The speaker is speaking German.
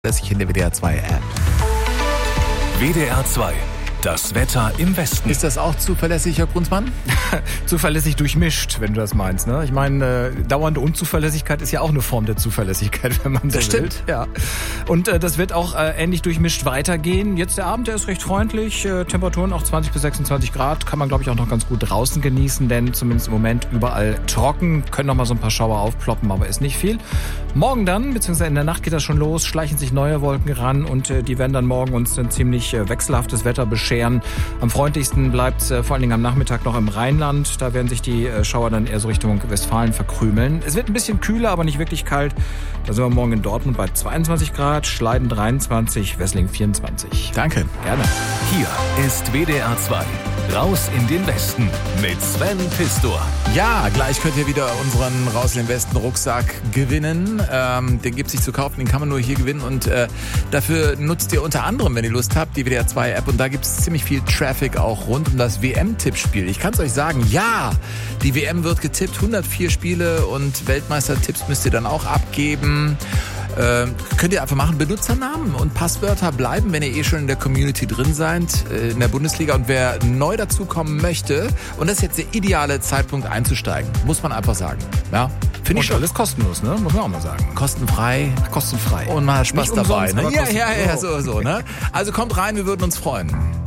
in der WDR 2 App. WDR 2. Das Wetter im Westen. Ist das auch zuverlässig, Herr Brunsmann? Zuverlässig durchmischt, wenn du das meinst. Ne? Ich meine, dauernde Unzuverlässigkeit ist ja auch eine Form der Zuverlässigkeit, wenn man so will. Das stimmt. Ja. Und das wird auch ähnlich durchmischt weitergehen. Jetzt der Abend, der ist recht freundlich. Temperaturen auch 20 bis 26 Grad. Kann man, glaube ich, auch noch ganz gut draußen genießen, denn zumindest im Moment überall trocken. Können noch mal so ein paar Schauer aufploppen, aber ist nicht viel. Morgen dann, beziehungsweise in der Nacht geht das schon los, schleichen sich neue Wolken ran und die werden dann morgen uns ein ziemlich wechselhaftes Wetter bescheren. Am freundlichsten bleibt es vor allen Dingen am Nachmittag noch im Rheinland. Da werden sich die Schauer dann eher so Richtung Westfalen verkrümeln. Es wird ein bisschen kühler, aber nicht wirklich kalt. Da sind wir morgen in Dortmund bei 22 Grad, Schleiden 23, Wesseling 24. Danke. Gerne. Hier ist WDR 2. Raus in den Westen mit Sven Pistor. Ja, gleich könnt ihr wieder unseren Raus in den Westen Rucksack gewinnen. Den gibt es nicht zu kaufen, den kann man nur hier gewinnen. Und dafür nutzt ihr unter anderem, wenn ihr Lust habt, die WDR 2 App. Und da gibt es ziemlich viel Traffic auch rund um das WM-Tippspiel. Ich kann es euch sagen, ja, die WM wird getippt. 104 Spiele und Weltmeistertipps müsst ihr dann auch abgeben. Könnt ihr einfach machen. Benutzernamen und Passwörter bleiben, wenn ihr eh schon in der Community drin seid, in der Bundesliga. Und wer neu dazukommen möchte, und das ist jetzt der ideale Zeitpunkt einzusteigen, muss man einfach sagen. Ja, finde ich schon. Alles kostenlos, ne? Muss man auch mal sagen. Kostenfrei. Kostenfrei. Und man hat Spaß Nicht dabei. umsonst, Ne? aber Ja, so. Ne? Also kommt rein, wir würden uns freuen.